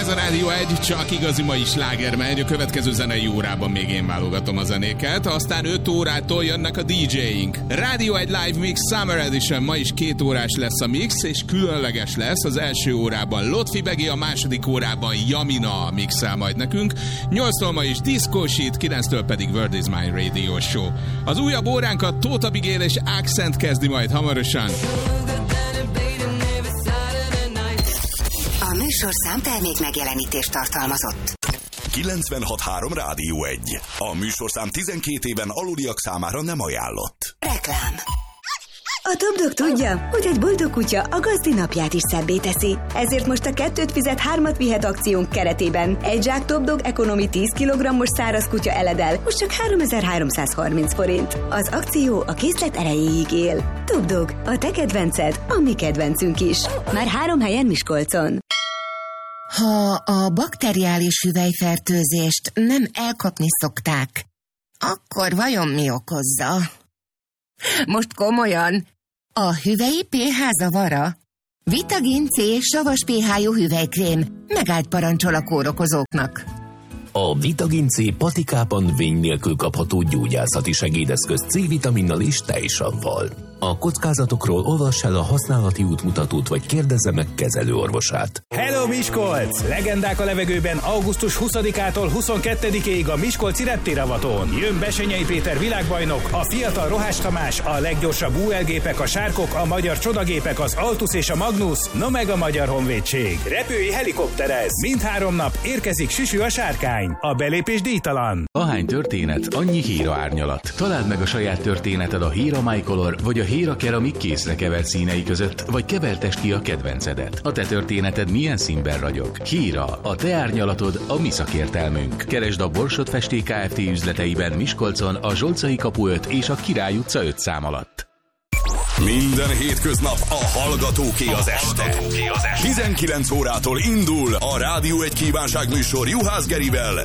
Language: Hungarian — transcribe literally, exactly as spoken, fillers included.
Ez a Rádió egy, csak igazi mai sláger megy. A következő zenei órában még én válogatom a zenéket, aztán öt órától jönnek a dé dzséink. Rádió egy Live Mix Summer Edition, ma is két órás lesz a mix, és különleges lesz. Az első órában Lotfi Begi, a második órában Jamina mixel majd nekünk. nyolctól ma is Disco Sheet, kilenctől pedig World is My Radio Show. Az újabb óránkat Tóth Abigail és Accent kezdi majd hamarosan. A műsorszám termék megjelenítést tartalmazott. kilencvenhat három Rádió egy. A műsorszám tizenkét éven aluliak számára nem ajánlott. Reklám. A Top Dog tudja, hogy egy boldog kutya a gazdi napját is szebbé teszi. Ezért most a kettőt fizet, hármat vihet akciónk keretében egy zsák Top Dog Economy tíz kilogrammos száraz kutya eledel, most csak háromezer-háromszázharminc forint. Az akció a készlet erejéig él. Top Dog, a te kedvenced, a mi kedvencünk is. Már három helyen Miskolcon. Ha a bakteriális hüvelyfertőzést nem elkapni szokták, akkor vajon mi okozza? Most komolyan, a hüvelyi pé há zavara? Vitagin C savas pé há-jú hüvelykrém megállt parancsol a kórokozóknak. A Vitagin C patikában vény nélkül kapható gyógyászati segédeszköz C-vitaminnal és tejsavval. A kockázatokról olvass el a használati útmutatót, vagy kérdezze meg kezelőorvosát. Hello Miskolc! Legendák a levegőben augusztus huszadikától huszonkettedikéig a Miskolci reptéravaton. Jön Besenyei Péter világbajnok, a fiatal Rohás Tamás, a leggyorsabb u el-gépek, a Sárkok, a magyar csodagépek, az Altus és a Magnus, no meg a Magyar Honvédség. Repői helikopterez! Mindhárom nap érkezik Süsű a Sárkány. A belépés díjtalan. Ahány történet, annyi Héra árnyalat. Találd meg a saját történeted a Héra MyColor vagy a Héra Keramik készre kevert színei között, vagy kevertest ki a kedvencedet. A te történeted milyen színben ragyog? Héra, a te árnyalatod, a mi szakértelmünk. Keresd a Borsod Festék Kft. Üzleteiben Miskolcon, a Zsolcai kapu öt és a Király utca öt szám alatt. Minden hétköznap a Hallgatóké az este. tizenkilenc órától indul a Rádió egy kívánságműsor Juhász Gerivel